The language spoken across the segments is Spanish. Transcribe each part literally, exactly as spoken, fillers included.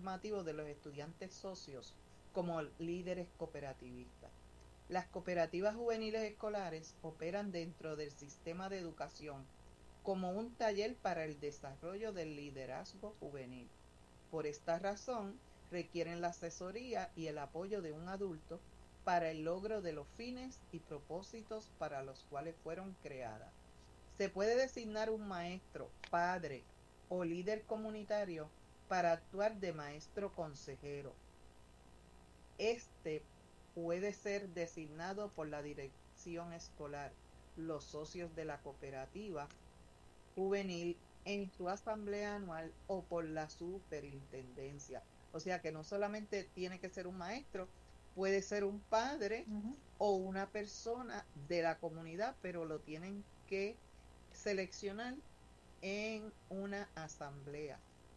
formativo de los estudiantes socios como líderes cooperativistas. Las cooperativas juveniles escolares operan dentro del sistema de educación como un taller para el desarrollo del liderazgo juvenil. Por esta razón, requieren la asesoría y el apoyo de un adulto para el logro de los fines y propósitos para los cuales fueron creadas. Se puede designar un maestro, padre o líder comunitario para actuar de maestro consejero. Este puede ser designado por la dirección escolar, los socios de la cooperativa juvenil en su asamblea anual o por la superintendencia. O sea que no solamente tiene que ser un maestro, puede ser un padre uh-huh. o una persona de la comunidad, pero lo tienen que seleccionar en una asamblea.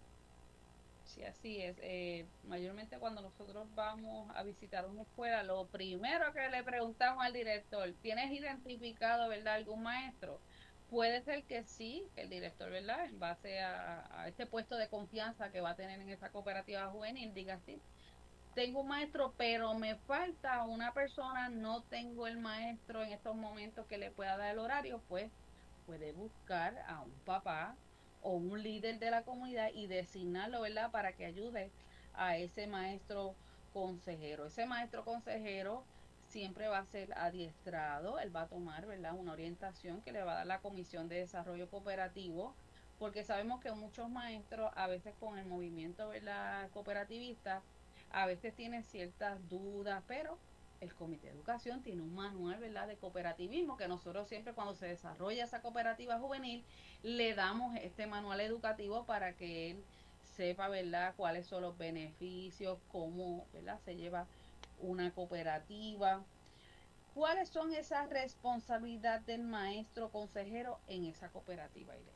Sí, así es. Eh, mayormente cuando nosotros vamos a visitar una escuela, lo primero que le preguntamos al director, ¿tienes identificado, verdad, algún maestro? Puede ser que sí, que el director, ¿verdad?, en base a, a este puesto de confianza que va a tener en esa cooperativa juvenil, diga sí, tengo un maestro, pero me falta una persona, no tengo el maestro en estos momentos que le pueda dar el horario, pues puede buscar a un papá o un líder de la comunidad y designarlo, ¿verdad?, para que ayude a ese maestro consejero. Ese maestro consejero siempre va a ser adiestrado, él va a tomar, ¿verdad?, una orientación que le va a dar la Comisión de Desarrollo Cooperativo, porque sabemos que muchos maestros, a veces con el movimiento, ¿verdad?, cooperativista, a veces tienen ciertas dudas, pero el Comité de Educación tiene un manual, ¿verdad?, de cooperativismo, que nosotros siempre cuando se desarrolla esa cooperativa juvenil, le damos este manual educativo para que él sepa, ¿verdad?, cuáles son los beneficios, cómo, ¿verdad?, se lleva una cooperativa. ¿Cuáles son esas responsabilidades del maestro consejero en esa cooperativa, Irene?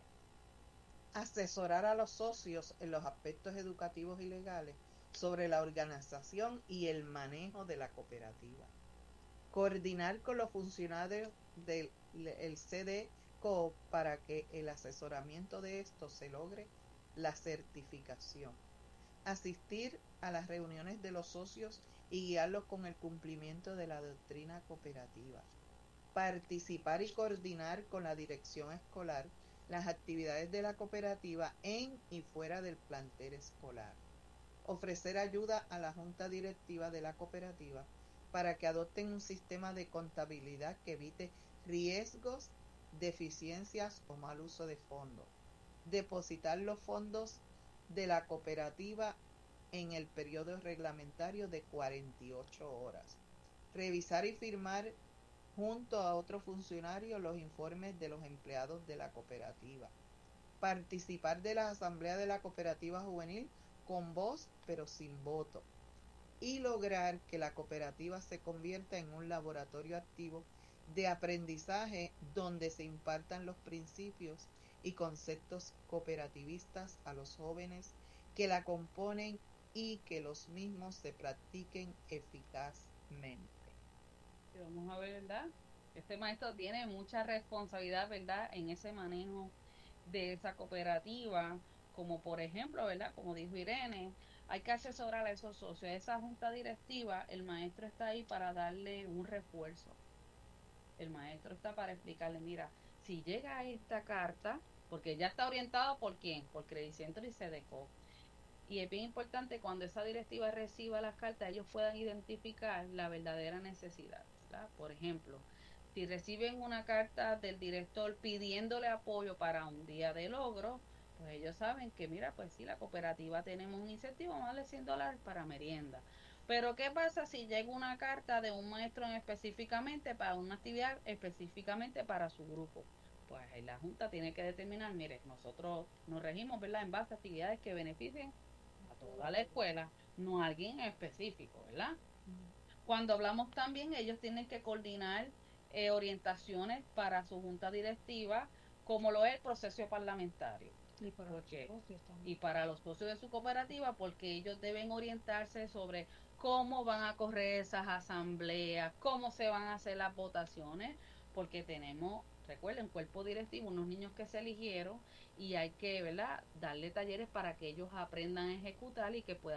Asesorar a los socios en los aspectos educativos y legales sobre la organización y el manejo de la cooperativa. Coordinar con los funcionarios del el C D C O P para que el asesoramiento de esto se logre la certificación. Asistir a las reuniones de los socios y guiarlos con el cumplimiento de la doctrina cooperativa. Participar y coordinar con la dirección escolar las actividades de la cooperativa en y fuera del plantel escolar. Ofrecer ayuda a la junta directiva de la cooperativa para que adopten un sistema de contabilidad que evite riesgos, deficiencias o mal uso de fondos. Depositar los fondos de la cooperativa en el periodo reglamentario de cuarenta y ocho horas. Revisar y firmar junto a otros funcionarios los informes de los empleados de la cooperativa. Participar de la asamblea de la cooperativa juvenil con voz pero sin voto. Y lograr que la cooperativa se convierta en un laboratorio activo de aprendizaje donde se impartan los principios y conceptos cooperativistas a los jóvenes que la componen y que los mismos se practiquen eficazmente. Vamos a ver, ¿verdad? Este maestro tiene mucha responsabilidad, ¿verdad?, en ese manejo de esa cooperativa, como por ejemplo, ¿verdad?, como dijo Irene, hay que asesorar a esos socios, a esa junta directiva, el maestro está ahí para darle un refuerzo. El maestro está para explicarle, mira, si llega esta carta, porque ya está orientado por quién, por Credit Center y C D C O. Y es bien importante cuando esa directiva reciba las cartas, ellos puedan identificar la verdadera necesidad, ¿verdad? Por ejemplo, si reciben una carta del director pidiéndole apoyo para un día de logro, pues ellos saben que, mira, pues sí, la cooperativa tenemos un incentivo, vamos a darle cien dólares para merienda. Pero ¿qué pasa si llega una carta de un maestro específicamente para una actividad específicamente para su grupo? Pues la Junta tiene que determinar, mire, nosotros nos regimos, ¿verdad?, en base a actividades que beneficien a toda la escuela, no a alguien específico, ¿verdad? Cuando hablamos también, ellos tienen que coordinar eh, orientaciones para su junta directiva, como lo es el proceso parlamentario. Y para, porque, los socios también. y para los socios de su cooperativa, porque ellos deben orientarse sobre cómo van a correr esas asambleas, cómo se van a hacer las votaciones, porque tenemos, recuerden, cuerpo directivo, unos niños que se eligieron y hay que, ¿verdad?, darle talleres para que ellos aprendan a ejecutar y que puedan